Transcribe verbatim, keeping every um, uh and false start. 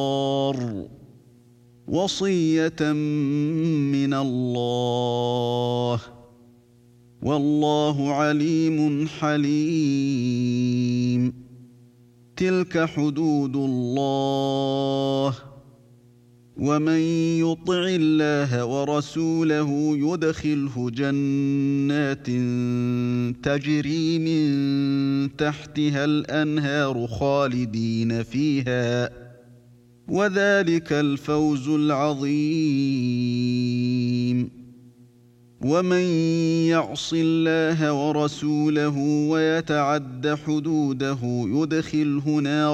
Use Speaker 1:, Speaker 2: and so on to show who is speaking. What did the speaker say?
Speaker 1: وصية من الله، والله عليم حليم. تلك حدود الله، ومن يطع الله ورسوله يدخله جنات تجري من تحتها الأنهار خالدين فيها، وذلك الفوز العظيم. ومن يعص الله ورسوله ويتعد حدوده يدخله نارا